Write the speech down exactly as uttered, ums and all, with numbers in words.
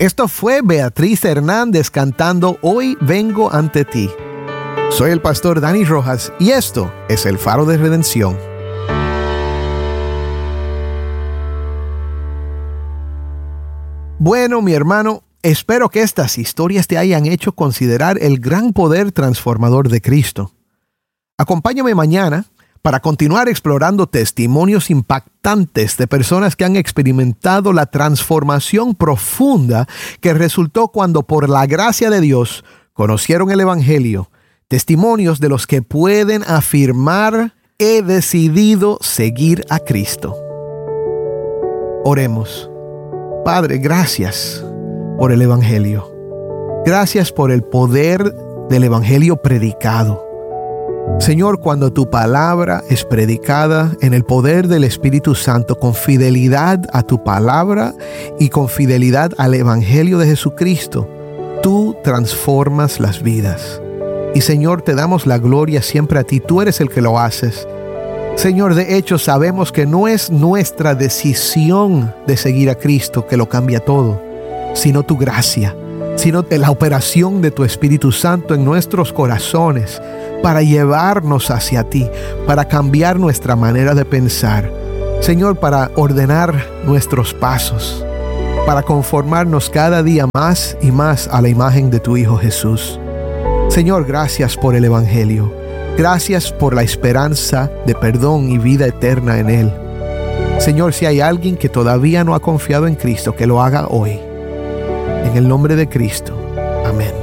Esto fue Beatriz Hernández cantando Hoy vengo ante ti. Soy el pastor Dani Rojas y esto es el Faro de Redención. Bueno, mi hermano, espero que estas historias te hayan hecho considerar el gran poder transformador de Cristo. Acompáñame mañana para continuar explorando testimonios impactantes de personas que han experimentado la transformación profunda que resultó cuando por la gracia de Dios conocieron el Evangelio. Testimonios de los que pueden afirmar: he decidido seguir a Cristo. Oremos. Padre, gracias por el Evangelio. Gracias por el poder del Evangelio predicado. Señor, cuando tu palabra es predicada en el poder del Espíritu Santo, con fidelidad a tu palabra y con fidelidad al Evangelio de Jesucristo, tú transformas las vidas. Y Señor, te damos la gloria siempre a ti. Tú eres el que lo haces. Señor, de hecho sabemos que no es nuestra decisión de seguir a Cristo que lo cambia todo, sino tu gracia, sino la operación de tu Espíritu Santo en nuestros corazones para llevarnos hacia ti, para cambiar nuestra manera de pensar. Señor, para ordenar nuestros pasos, para conformarnos cada día más y más a la imagen de tu Hijo Jesús. Señor, gracias por el Evangelio. Gracias por la esperanza de perdón y vida eterna en Él. Señor, si hay alguien que todavía no ha confiado en Cristo, que lo haga hoy. En el nombre de Cristo. Amén.